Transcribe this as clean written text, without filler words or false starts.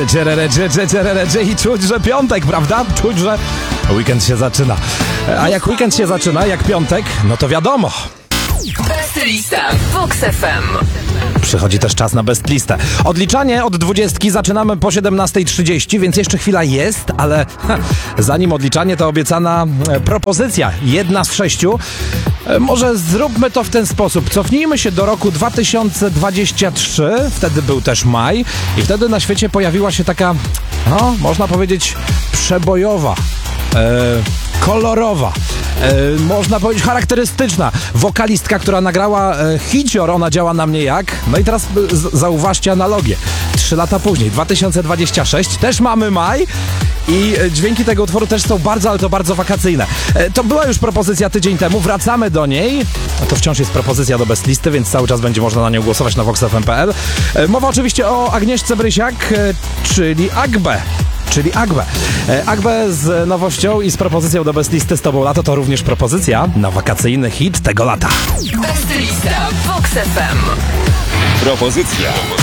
I czuć, że piątek, prawda? Czuć, że weekend się zaczyna. A jak weekend się zaczyna, jak piątek, no to wiadomo. Bestlista Vox FM. Przychodzi też czas na bestlistę. Odliczanie od 20 zaczynamy po 17:30, więc jeszcze chwila jest, ale zanim odliczanie, to obiecana propozycja. 1 z 6. Może zróbmy to w ten sposób. Cofnijmy się do roku 2023, wtedy był też maj i wtedy na świecie pojawiła się taka, no, można powiedzieć, przebojowa, kolorowa, można powiedzieć charakterystyczna wokalistka, która nagrała hicior Ona działa na mnie jak. No i teraz zauważcie analogię. 3 lata później, 2026, też mamy maj i dźwięki tego utworu też są bardzo, ale to bardzo wakacyjne. To była już propozycja tydzień temu, wracamy do niej. To wciąż jest propozycja do bestlisty, więc cały czas będzie można na nią głosować na voxfm.pl. Mowa oczywiście o Agnieszce Brysiak, czyli Agbę. Agbę z nowością i z propozycją do bestlisty Z Tobą lato to również propozycja na wakacyjny hit tego lata. Bestlista Vox FM. Propozycja